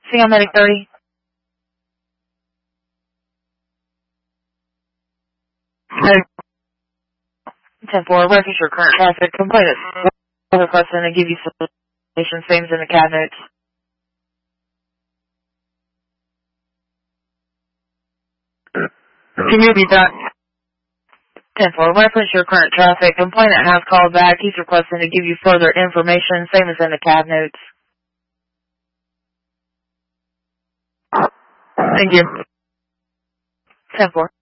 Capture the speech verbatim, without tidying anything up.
See on Medic thirty. Medic ten four, reference your current traffic complaint. Other person to give you solutions, same as in the cabinets. Can you repeat that? ten four, reference your current traffic. Complainant has called back. He's requesting to give you further information, same as in the cab notes. Thank you. ten four.